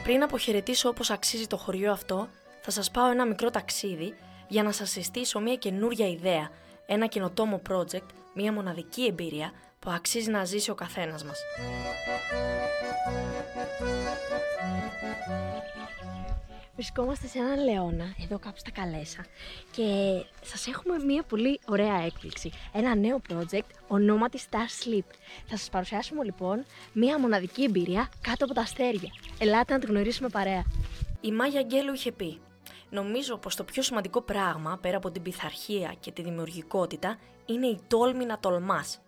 Πριν αποχαιρετήσω όπως αξίζει το χωριό αυτό, θα σας πάω ένα μικρό ταξίδι για να σας συστήσω μια καινούρια ιδέα, ένα καινοτόμο project, μια μοναδική εμπειρία που αξίζει να ζήσει ο καθένας μας. Βρισκόμαστε σε έναν λεώνα, εδώ κάπου στα Καλέσσα, και σας έχουμε μια πολύ ωραία έκπληξη. Ένα νέο project ονόματι Star Sleep. Θα σας παρουσιάσουμε λοιπόν μια μοναδική εμπειρία κάτω από τα αστέρια. Ελάτε να τη γνωρίσουμε παρέα. Η Μάγια Αγγέλου είχε πει: νομίζω πως το πιο σημαντικό πράγμα, πέρα από την πειθαρχία και τη δημιουργικότητα, είναι η τόλμη να τολμάς.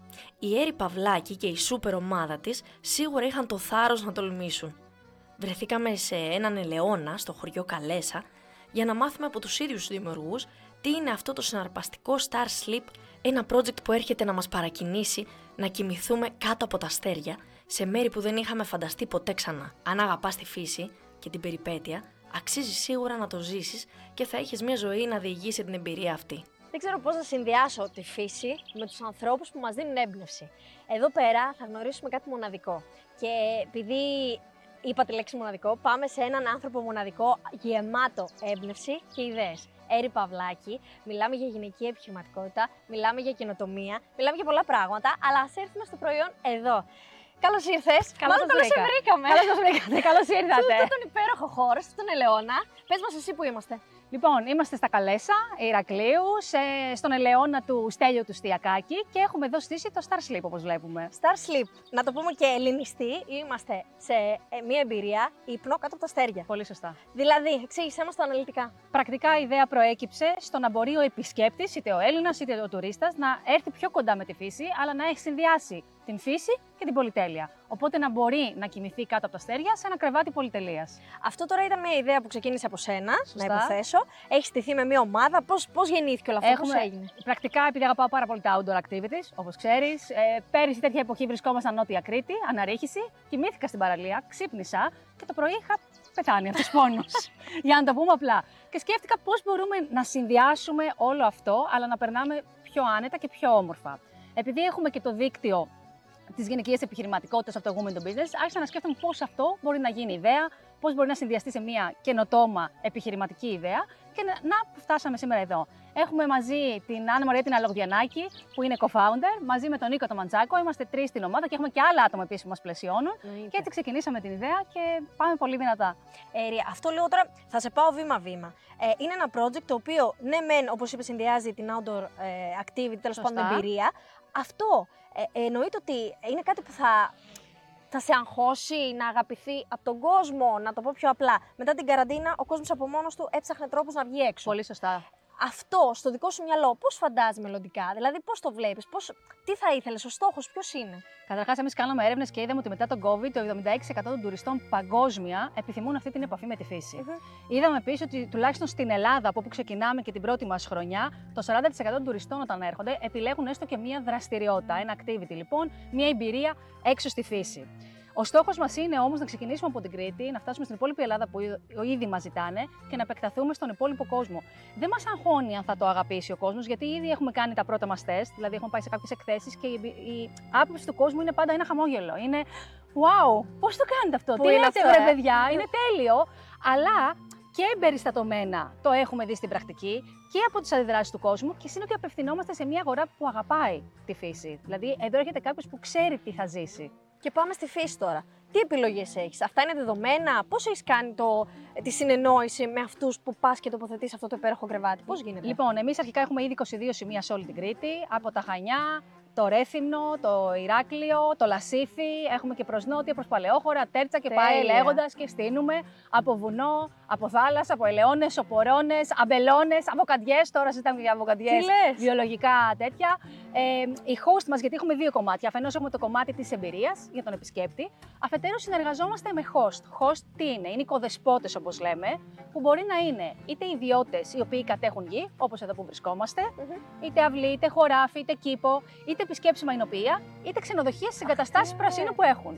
Η Έρη Παυλάκη και η σούπερ ομάδα της σίγουρα είχαν το θάρρος να τολμήσουν. Βρεθήκαμε σε έναν ελαιώνα στο χωριό Καλέσσα για να μάθουμε από τους ίδιους τους δημιουργούς τι είναι αυτό το συναρπαστικό Star Sleep, ένα project που έρχεται να μας παρακινήσει να κοιμηθούμε κάτω από τα αστέρια, σε μέρη που δεν είχαμε φανταστεί ποτέ ξανά. Αν αγαπάς τη φύση και την περιπέτεια, αξίζει σίγουρα να το ζήσεις και θα έχεις μια ζωή να διηγήσει την εμπειρία αυτή. Δεν ξέρω πώς να συνδυάσω τη φύση με τους ανθρώπους που μας δίνουν έμπνευση. Εδώ πέρα θα γνωρίσουμε κάτι μοναδικό. Και επειδή είπα τη λέξη μοναδικό, πάμε σε έναν άνθρωπο μοναδικό, γεμάτο έμπνευση και ιδέες. Έρη Παυλάκη, μιλάμε για γυναική επιχειρηματικότητα, μιλάμε για καινοτομία, μιλάμε για πολλά πράγματα, αλλά ας έρθουμε στο προϊόν εδώ. Καλώς ήρθες. Καλώς σε βρήκαμε. Καλώς βρήκατε. Καλώς ήρθατε. Σε αυτόν τον υπέροχο χώρο, σε αυτόν τον ελαιώνα. Πες μας εσύ που είμαστε. Λοιπόν, είμαστε στα Καλέσσα, Ηρακλείου, στον ελαιώνα του Στέλιου του Στιακάκη και έχουμε εδώ στήσει το Star Sleep, όπως βλέπουμε. Star Sleep, να το πούμε και ελληνιστή, είμαστε σε μια εμπειρία ύπνο κάτω από τα αστέρια. Πολύ σωστά. Δηλαδή, εξήγησέ μας το αναλυτικά. Πρακτικά η ιδέα προέκυψε στο να μπορεί ο επισκέπτης, είτε ο Έλληνας είτε ο τουρίστας, να έρθει πιο κοντά με τη φύση, αλλά να έχει συνδυάσει την φύση και την πολυτέλεια. Οπότε να μπορεί να κοιμηθεί κάτω από τα αστέρια σε ένα κρεβάτι πολυτελείας. Αυτό τώρα ήταν μια ιδέα που ξεκίνησε από σένα, να υποθέσω. Έχει στηθεί με μια ομάδα. Πώς γεννήθηκε όλο αυτό, πώς έγινε? Πρακτικά, επειδή αγαπάω πάρα πολύ τα outdoor activities, όπως ξέρεις, πέρυσι τέτοια εποχή βρισκόμασταν Νότια Κρήτη, αναρρίχηση, κοιμήθηκα στην παραλία, ξύπνησα και το πρωί είχα πεθάνει αυτός πόνος. Για να το πούμε απλά. Και σκέφτηκα πώς μπορούμε να συνδυάσουμε όλο αυτό, αλλά να περνάμε πιο άνετα και πιο όμορφα. Επειδή έχουμε και το δίκτυο της γυναικείας επιχειρηματικότητας από το Women to Business, άρχισα να σκέφτομαι πώς αυτό μπορεί να γίνει ιδέα, πώς μπορεί να συνδυαστεί σε μια καινοτόμα επιχειρηματική ιδέα και να φτάσαμε σήμερα εδώ. Έχουμε μαζί την Άννα Μαρία την Αλογδιανάκη, που είναι co-founder, μαζί με τον Νίκο τον Μαντζάκο. Είμαστε τρεις στην ομάδα και έχουμε και άλλα άτομα επίσης που μας πλαισιώνουν. Και έτσι ξεκινήσαμε την ιδέα και πάμε πολύ δυνατά. Αυτό λέω τώρα, θα σε πάω βήμα-βήμα. Είναι ένα project το οποίο, ναι, μεν, όπως είπε, συνδυάζει την outdoor activity, τέλος πάντων εμπειρία. Αυτό εννοείται ότι είναι κάτι που θα σε αγχώσει να αγαπηθεί από τον κόσμο, να το πω πιο απλά. Μετά την καραντίνα, ο κόσμος από μόνος του έψαχνε τρόπους να βγει έξω. Πολύ σωστά. Αυτό στο δικό σου μυαλό, πώς φαντάζεσαι μελλοντικά, δηλαδή πώς το βλέπεις, τι θα ήθελες, ο στόχος ποιος είναι? Καταρχάς, εμείς κάναμε έρευνες και είδαμε ότι μετά τον COVID, το 76% των τουριστών παγκόσμια επιθυμούν αυτή την επαφή με τη φύση. Είδαμε επίσης ότι τουλάχιστον στην Ελλάδα, από όπου ξεκινάμε και την πρώτη μας χρονιά, το 40% των τουριστών όταν έρχονται επιλέγουν έστω και μία δραστηριότητα, ένα activity λοιπόν, μία εμπειρία έξω στη φύση. Ο στόχος μας είναι όμως να ξεκινήσουμε από την Κρήτη, να φτάσουμε στην υπόλοιπη Ελλάδα που ήδη μας ζητάνε και να επεκταθούμε στον υπόλοιπο κόσμο. Δεν μας αγχώνει αν θα το αγαπήσει ο κόσμος, γιατί ήδη έχουμε κάνει τα πρώτα μας τεστ, δηλαδή έχουμε πάει σε κάποιες εκθέσεις και η άποψη του κόσμου είναι πάντα ένα χαμόγελο. Είναι wow, πώς το κάνετε αυτό, τι λέτε βρε παιδιά, είναι τέλειο, αλλά και εμπεριστατωμένα το έχουμε δει στην πρακτική και από τις αντιδράσεις του κόσμου και είναι ότι απευθυνόμαστε σε μια αγορά που αγαπάει τη φύση. Δηλαδή εδώ έρχεται κάποιος που ξέρει τι θα ζήσει. Και πάμε στη φύση τώρα. Τι επιλογές έχεις, αυτά είναι δεδομένα, πώς έχεις κάνει τη συνεννόηση με αυτούς που πας και τοποθετείς αυτό το υπέροχο κρεβάτι, πώς γίνεται? Λοιπόν, εμείς αρχικά έχουμε ήδη 22 σημεία σε όλη την Κρήτη, από τα Χανιά, το Ρέθυμνο, το Ηράκλειο, το Λασίθι, έχουμε και προς νότια, προς Παλαιόχωρα, Τέρτσα και πάει λέγοντας και στείνουμε από βουνό, από θάλασσα, από ελαιώνες, οπορώνες, αμπελώνες, αβοκαντιές, τώρα ζητάμε για αβοκαντιές, βιολογικά τέτοια. Οι host μας, γιατί έχουμε δύο κομμάτια, αφενός έχουμε το κομμάτι της εμπειρίας για τον επισκέπτη, αφετέρου συνεργαζόμαστε με host. Host τι είναι? Είναι οικοδεσπότες όπως λέμε, που μπορεί να είναι είτε ιδιώτες οι οποίοι κατέχουν γη, όπως εδώ που βρισκόμαστε, είτε αυλή, είτε χωράφι, είτε κήπο, είτε επισκέψιμα εινοποιεία, είτε ξενοδοχεία στις εγκαταστάσεις πρασίνου που έχουν.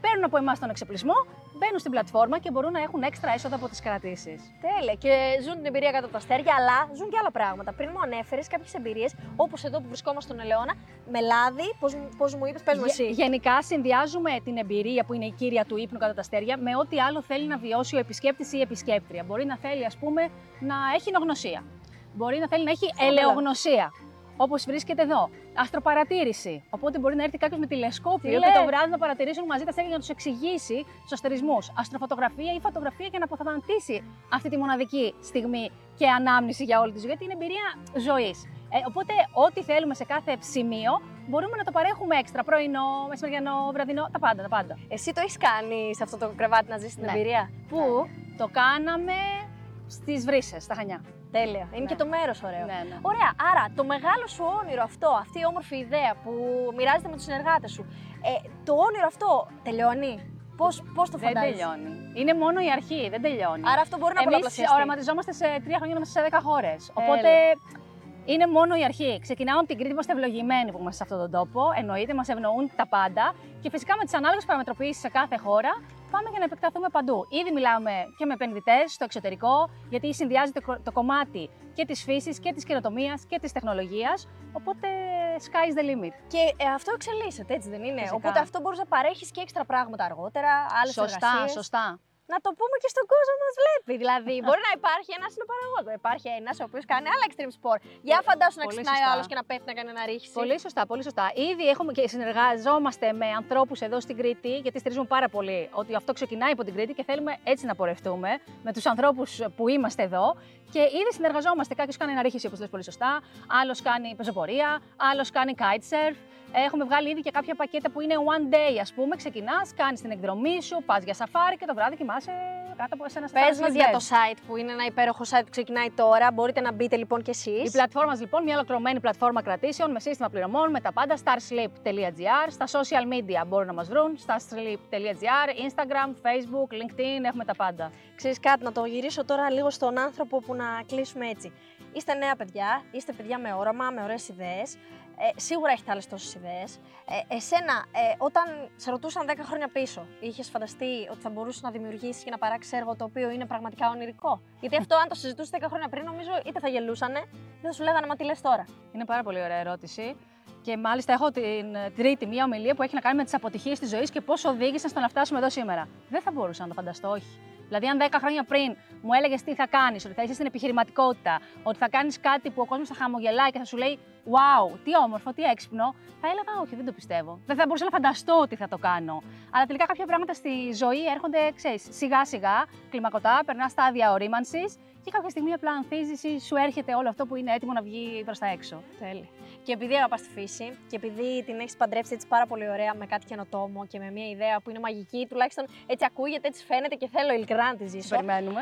παίρνουν από εμάς τον εξοπλισμό, μπαίνουν στην πλατφόρμα και μπορούν να έχουν έξτρα έσοδα από τις κρατήσεις. Τέλεια. Και ζουν την εμπειρία κάτω από τα αστέρια, αλλά ζουν και άλλα πράγματα. Πριν μου ανέφερες κάποιες εμπειρίες, όπως εδώ που βρισκόμαστε στον Ελαιώνα, με λάδι. Πώς μου είπες, πες μου εσύ. Γενικά, συνδυάζουμε την εμπειρία που είναι η κύρια του ύπνου κάτω από τα αστέρια με ό,τι άλλο θέλει να βιώσει ο επισκέπτης ή η επισκέπτρια. Μπορεί να θέλει, ας πούμε, να έχει νογνωσία. Μπορεί να θέλει να έχει ελαιογνωσία. Όπως βρίσκεται εδώ. Αστροπαρατήρηση. Οπότε μπορεί να έρθει κάποιος με τηλεσκόπιο και το βράδυ να παρατηρήσουν μαζί τα αστέρια για να τους εξηγήσει τους αστερισμούς. Αστροφωτογραφία ή φωτογραφία για να αποθανατήσει αυτή τη μοναδική στιγμή και ανάμνηση για όλη τη ζωή, γιατί είναι εμπειρία ζωής. Οπότε, ό,τι θέλουμε σε κάθε σημείο μπορούμε να το παρέχουμε έξτρα. Πρωινό, μεσημεριανό, βραδινό, τα πάντα. Τα πάντα. Εσύ το έχεις κάνει σε αυτό το κρεβάτι να ζήσεις την εμπειρία. Πού το κάναμε στις Βρύσσες, στα Χανιά. Τέλεια. Είναι και το μέρος ωραίο. Ναι. Ωραία. Άρα, το μεγάλο σου όνειρο αυτό, αυτή η όμορφη ιδέα που μοιράζεται με τους συνεργάτες σου, το όνειρο αυτό τελειώνει. Πώς το φαντάζεσαι? Δεν τελειώνει. Είναι μόνο η αρχή, δεν τελειώνει. Άρα αυτό μπορεί να πολλαπλασιαστεί. Εμείς οραματιζόμαστε σε 3 χρόνια είμαστε σε 10 χώρες. Οπότε είναι μόνο η αρχή. Ξεκινάω από την Κρήτη, είμαστε ευλογημένοι που είμαστε σε αυτόν τον τόπο. Εννοείται, μας ευνοούν τα πάντα. Και φυσικά με τις ανάλογες παραμετροποιήσεις σε κάθε χώρα πάμε για να επεκταθούμε παντού. Ήδη μιλάμε και με επενδυτές στο εξωτερικό, γιατί συνδυάζεται το κομμάτι και της φύσης και της καινοτομίας και της τεχνολογίας. Οπότε sky is the limit. Και αυτό εξελίσσεται, έτσι δεν είναι? Φυσικά. Οπότε αυτό μπορείς να παρέχεις και έξτρα πράγματα αργότερα, άλλες εργασίες. Σωστά. Να το πούμε και στον κόσμο που μας βλέπει. Δηλαδή, μπορεί να υπάρχει ένας συνοπαραγωγός, υπάρχει ένας ο οποίος κάνει άλλα extreme sport. Για φαντάσου να ξυπνάει ο άλλος και να πέφτει να κάνει ένα ρίχηση. Πολύ σωστά. Ήδη έχουμε και συνεργαζόμαστε με ανθρώπους εδώ στην Κρήτη, γιατί στηρίζουμε πάρα πολύ ότι αυτό ξεκινάει από την Κρήτη και θέλουμε έτσι να πορευτούμε με τους ανθρώπους που είμαστε εδώ. Και ήδη συνεργαζόμαστε. Κάποιος κάνει ένα ρίχηση, όπως λες πολύ σωστά, άλλος κάνει πεζοπορία, άλλος κάνει kitesurf. Έχουμε βγάλει ήδη και κάποια πακέτα που είναι one day, ας πούμε. Ξεκινάς, κάνεις την εκδρομή σου, πας για σαφάρι και το βράδυ κοιμάσαι κάτω από ένα Πες μας για το site που είναι ένα υπέροχο site που ξεκινάει τώρα. Μπορείτε να μπείτε λοιπόν κι εσείς. Η πλατφόρμα μας λοιπόν, μια ολοκληρωμένη πλατφόρμα κρατήσεων με σύστημα πληρωμών, με τα πάντα. starsleep.gr. Στα social media μπορούν να μας βρουν. starsleep.gr, Instagram, Facebook, LinkedIn, έχουμε τα πάντα. Ξέρεις κάτι, να το γυρίσω τώρα λίγο στον άνθρωπο που να κλείσουμε έτσι. Είστε νέα παιδιά, είστε παιδιά με όραμα, με ωραίες ιδέες. Σίγουρα έχετε άλλες τόσες ιδέες. Εσένα, όταν σε ρωτούσαν 10 χρόνια πίσω, είχες φανταστεί ότι θα μπορούσες να δημιουργήσεις και να παράξεις έργο το οποίο είναι πραγματικά ονειρικό? Γιατί αυτό, αν το συζητούσες 10 χρόνια πριν, νομίζω είτε θα γελούσανε, είτε θα σου λέγανε μα τι λες τώρα. Είναι πάρα πολύ ωραία ερώτηση. Και μάλιστα έχω την τρίτη μία ομιλία που έχει να κάνει με τις αποτυχίες της ζωής και πώς οδήγησαν στο να φτάσουμε εδώ σήμερα. Δεν θα μπορούσα να το φανταστώ, όχι. Δηλαδή, αν 10 χρόνια πριν μου έλεγες τι θα κάνεις, ότι θα είσαι στην επιχειρηματικότητα, ότι θα κάνεις κάτι που ο κόσμος θα χαμογελάει και θα σου λέει wow, τι όμορφο, τι έξυπνο, θα έλεγα όχι, δεν το πιστεύω. Δεν θα μπορούσα να φανταστώ ότι θα το κάνω. Αλλά τελικά κάποια πράγματα στη ζωή έρχονται, ξέρεις, σιγά-σιγά, κλιμακωτά, περνά στάδια ορίμανσης και κάποια στιγμή απλά ανθίζεις ή σου έρχεται όλο αυτό που είναι έτοιμο να βγει προς τα έξω. Τέλεια. Και επειδή αγαπάς τη φύση και επειδή την έχεις παντρέψει έτσι πάρα πολύ ωραία με κάτι καινοτόμο και με μια ιδέα που είναι μαγική, τουλάχιστον έτσι ακούγεται, έτσι φαίνεται και θέλω ειλικρινά να τη ζήσω. Περιμένουμε.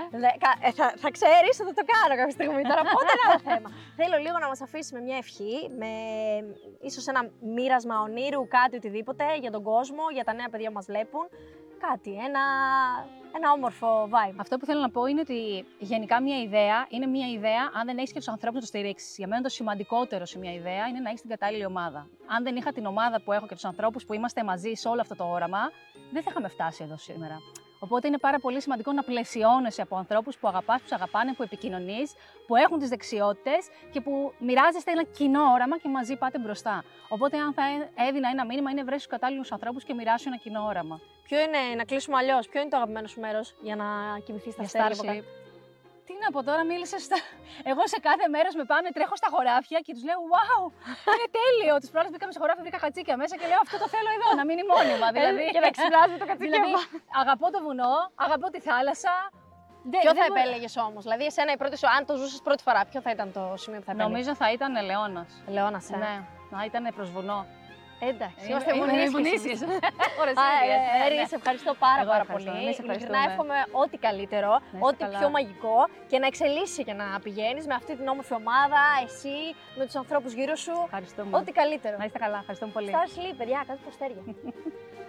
Θα ξέρεις ότι θα το κάνω κάποια στιγμή. Τώρα πότε είναι άλλο θέμα. Θέλω λίγο να μας αφήσεις με μια ευχή, με ίσως ένα μοίρασμα ονείρου, κάτι οτιδήποτε για τον κόσμο, για τα νέα παιδιά που μας βλέπουν. Κάτι, ένα όμορφο vibe. Αυτό που θέλω να πω είναι ότι γενικά μια ιδέα είναι μια ιδέα αν δεν έχεις και τους ανθρώπους να το στηρίξεις. Για μένα το σημαντικότερο σε μια ιδέα είναι να έχεις την κατάλληλη ομάδα. Αν δεν είχα την ομάδα που έχω και τους ανθρώπους που είμαστε μαζί σε όλο αυτό το όραμα, δεν θα είχαμε φτάσει εδώ σήμερα. Οπότε είναι πάρα πολύ σημαντικό να πλαισιώνεσαι από ανθρώπους που αγαπάς, που σε αγαπάνε, που επικοινωνείς, που έχουν τις δεξιότητες και που μοιράζεστε ένα κοινό όραμα και μαζί πάτε μπροστά. Οπότε, αν θα έδινα ένα μήνυμα, είναι βρες τους κατάλληλους ανθρώπους και μοιράσου ένα κοινό όραμα. Ποιο είναι, να κλείσουμε αλλιώς, ποιο είναι το αγαπημένο σου μέρος για να κοιμηθείς στα αστέρια? Τι να πω τώρα, μίλησες στα... Εγώ σε κάθε μέρος με πάνε, τρέχω στα χωράφια και τους λέω wow, είναι τέλειο. Τις προάλλες μπήκαμε σε χωράφια, βρήκα κατσίκια μέσα και λέω αυτό το θέλω εδώ, να μείνει μόνιμα. Δηλαδή, και να ξυπνάζει το κατσίκι. Δηλαδή, αγαπώ το βουνό, αγαπώ τη θάλασσα. Ποιο θα επέλεγες όμως, δηλαδή εσένα η πρώτη σου, αν το ζούσες πρώτη φορά, ποιο θα ήταν το σημείο που θα επέλεγες? Νομίζω θα ήταν Ελαιώνας. Ελαιώνας, Ναι, να ήταν προς βουνό. Εντάξει, είμαστε μονίσιες. Ωραία, σε ευχαριστώ πάρα πολύ. Ειλικρινά εύχομαι ό,τι καλύτερο, ό,τι πιο μαγικό και να εξελίσσει και να πηγαίνεις με αυτή την όμορφη ομάδα, εσύ, με τους ανθρώπους γύρω σου. Ευχαριστούμε. Ό,τι καλύτερο. Να είστε καλά, ευχαριστούμε πολύ. Star Sleep, παιδιά, κάτω στα αστέρια.